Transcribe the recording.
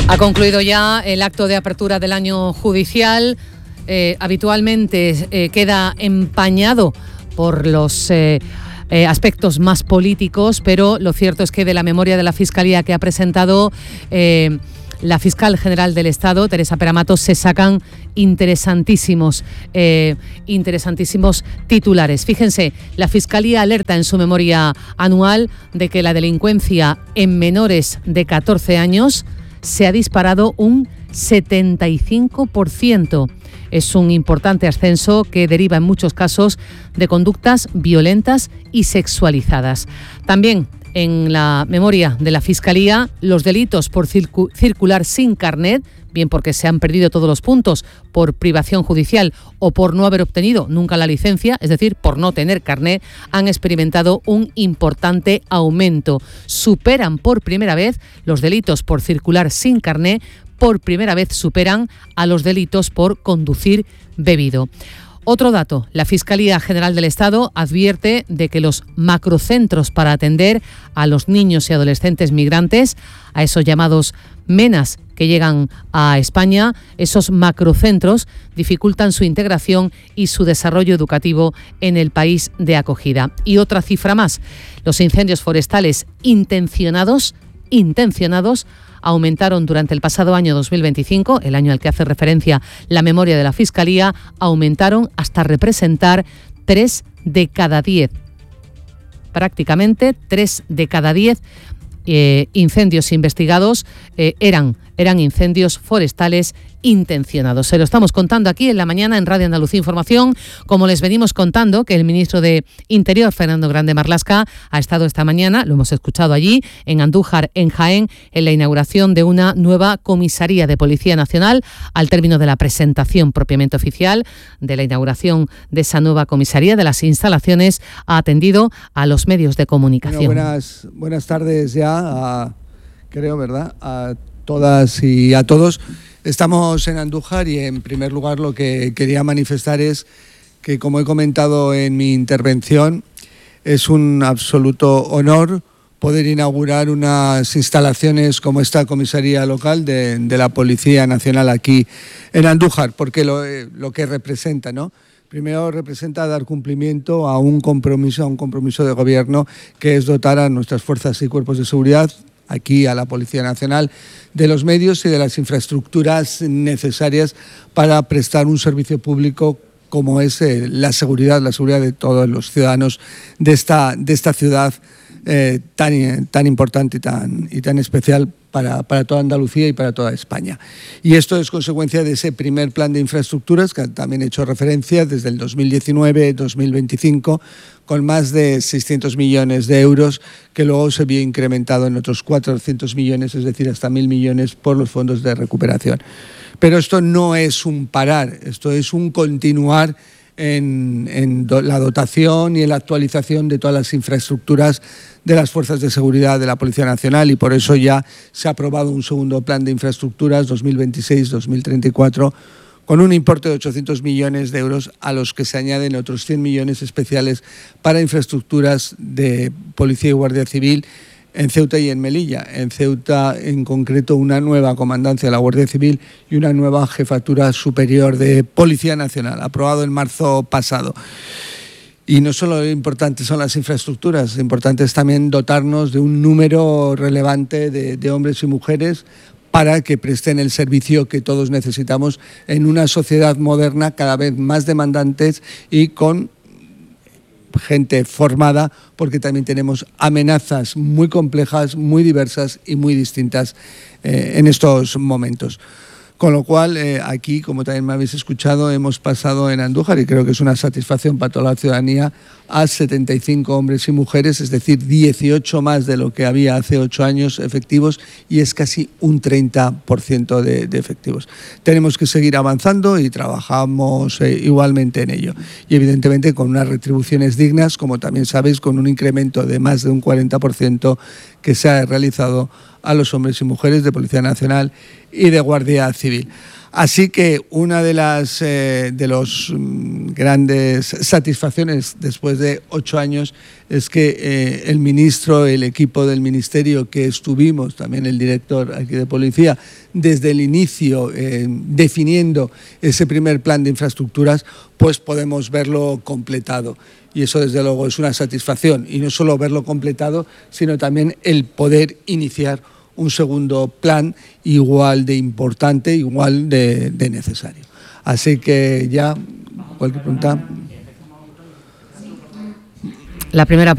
Ha concluido ya el acto de apertura del año judicial. Habitualmente queda empañado por los aspectos más políticos, pero lo cierto es que de la memoria de la Fiscalía que ha presentado la fiscal general del Estado, Teresa Peramato, se sacan interesantísimos titulares. Fíjense, la Fiscalía alerta en su memoria anual de que la delincuencia en menores de 14 años se ha disparado un 75%. Es un importante ascenso que deriva en muchos casos de conductas violentas y sexualizadas. También en la memoria de la Fiscalía, los delitos por circular sin carnet, bien porque se han perdido todos los puntos por privación judicial o por no haber obtenido nunca la licencia, es decir, por no tener carnet, han experimentado un importante aumento. Superan por primera vez los delitos por circular sin carnet, por primera vez superan a los delitos por conducir bebido. Otro dato, la Fiscalía General del Estado advierte de que los macrocentros para atender a los niños y adolescentes migrantes, a esos llamados MENAs que llegan a España, esos macrocentros dificultan su integración y su desarrollo educativo en el país de acogida. Y otra cifra más, los incendios forestales intencionados aumentaron durante el pasado año 2025, el año al que hace referencia la memoria de la Fiscalía, aumentaron hasta representar 3 de cada 10. Prácticamente 3 de cada 10 incendios investigados eran incendios forestales intencionados. Se lo estamos contando aquí en la mañana en Radio Andalucía Información, como les venimos contando que el ministro de Interior, Fernando Grande Marlaska, ha estado esta mañana, lo hemos escuchado allí, en Andújar, en Jaén, en la inauguración de una nueva comisaría de Policía Nacional, al término de la presentación propiamente oficial de la inauguración de esa nueva comisaría, de las instalaciones, ha atendido a los medios de comunicación. Bueno, buenas tardes ya, creo, ¿verdad?, a todas y a todos. Estamos en Andújar y en primer lugar lo que quería manifestar es que, como he comentado en mi intervención, es un absoluto honor poder inaugurar unas instalaciones como esta comisaría local de la Policía Nacional aquí en Andújar, porque lo que representa, ¿no? Primero representa dar cumplimiento a un compromiso de gobierno, que es dotar a nuestras fuerzas y cuerpos de seguridad, aquí a la Policía Nacional, de los medios y de las infraestructuras necesarias para prestar un servicio público como es la seguridad de todos los ciudadanos de esta ciudad tan importante y tan especial para toda Andalucía y para toda España. Y esto es consecuencia de ese primer plan de infraestructuras que también he hecho referencia desde el 2019-2025, con más de 600 millones de euros, que luego se vio incrementado en otros 400 millones, es decir, hasta 1.000 millones por los fondos de recuperación. Pero esto no es un parar, esto es un continuar en la dotación y en la actualización de todas las infraestructuras de las fuerzas de seguridad de la Policía Nacional, y por eso ya se ha aprobado un segundo plan de infraestructuras 2026-2034 con un importe de 800 millones de euros, a los que se añaden otros 100 millones especiales para infraestructuras de Policía y Guardia Civil en Ceuta y en Melilla. En Ceuta, en concreto, una nueva comandancia de la Guardia Civil y una nueva jefatura superior de Policía Nacional, aprobado en marzo pasado. Y no solo lo importante son las infraestructuras, lo importante es también dotarnos de un número relevante de hombres y mujeres para que presten el servicio que todos necesitamos en una sociedad moderna cada vez más demandantes y con gente formada, porque también tenemos amenazas muy complejas, muy diversas y muy distintas en estos momentos. Con lo cual, aquí, como también me habéis escuchado, hemos pasado en Andújar, y creo que es una satisfacción para toda la ciudadanía, a 75 hombres y mujeres, es decir, 18 más de lo que había hace 8 años efectivos, y es casi un 30% de efectivos. Tenemos que seguir avanzando y trabajamos igualmente en ello. Y evidentemente con unas retribuciones dignas, como también sabéis, con un incremento de más de un 40% que se ha realizado a los hombres y mujeres de Policía Nacional y de Guardia Civil. Así que una de las grandes satisfacciones después de 8 años es que el ministro, el equipo del ministerio que estuvimos, también el director aquí de policía, desde el inicio definiendo ese primer plan de infraestructuras, pues podemos verlo completado. Y eso desde luego es una satisfacción. Y no solo verlo completado, sino también el poder iniciar un segundo plan igual de importante, igual de necesario. Así que ya, cualquier pregunta. La primera